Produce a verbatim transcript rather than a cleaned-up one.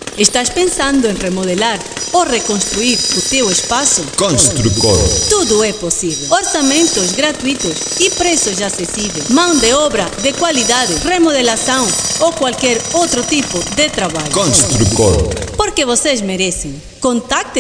Estás pensando em remodelar ou reconstruir o teu espaço? Construcor. Tudo é possível. Orçamentos gratuitos e preços acessíveis. Mão de obra de qualidade, remodelação ou qualquer outro tipo de trabalho. Construcor. Porque vocês merecem. Contacte